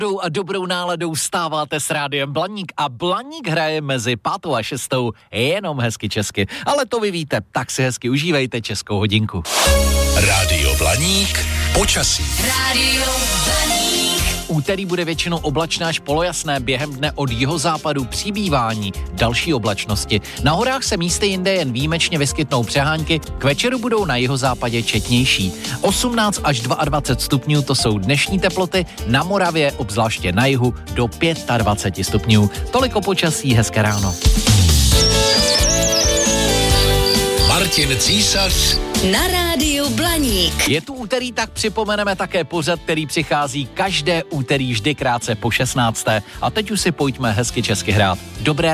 A dobrou náladou stáváte s Rádiem Blaník a Blaník hraje mezi 5. a 6. jenom hezky česky. Ale to vy víte, tak si hezky užívejte českou hodinku. Rádio Blaník, počasí. Rádio Blaník. Úterý bude většinou oblačné až polojasné, během dne od jihozápadu přibývání další oblačnosti. Na horách se místy jinde jen výjimečně vyskytnou přehánky, k večeru budou na jihozápadě četnější. 18 až 22 stupňů to jsou dnešní teploty, na Moravě, obzvláště na jihu, do 25 stupňů. Toliko počasí, hezké ráno. Martin Císař Na Rádiu Blaník. Je tu úterý, tak připomeneme také pořad, který přichází každé úterý vždy krátce po 16. A teď už si pojďme hezky česky hrát. Dobré